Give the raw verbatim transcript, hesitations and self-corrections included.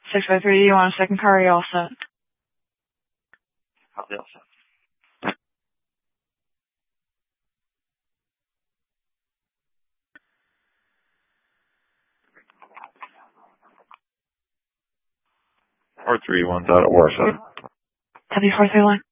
six five three, you want a second car? Are you all set? I'll be all set. four three one dot O R seven. W four three one.